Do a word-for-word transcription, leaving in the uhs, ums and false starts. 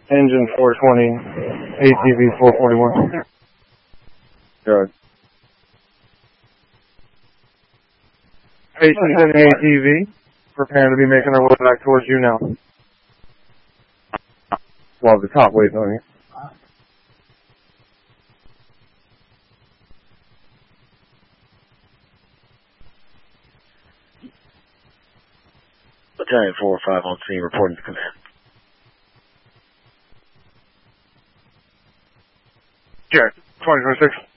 Engine four twenty, A T V four forty-one. Good. Patients in the A T V, preparing to be making their way back towards you now. Well, the top waiting on you. Battalion four oh five on scene, reporting to command. Jared, twenty twenty-six.